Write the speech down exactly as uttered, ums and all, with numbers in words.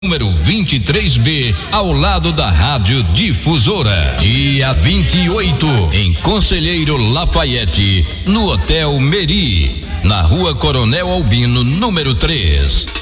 número vinte e três B, ao lado da Rádio Difusora. Dia vinte e oito, em Conselheiro Lafayette, no Hotel Meri, na Rua Coronel Albino, número três.